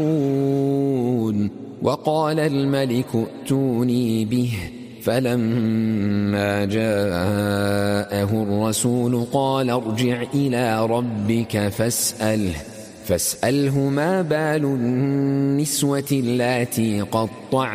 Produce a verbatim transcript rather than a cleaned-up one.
وقال الملك ائتوني به فلما جاءه الرسول قال ارجع إلى ربك فاسأله فاسأله ما بال النسوة اللاتي قطعن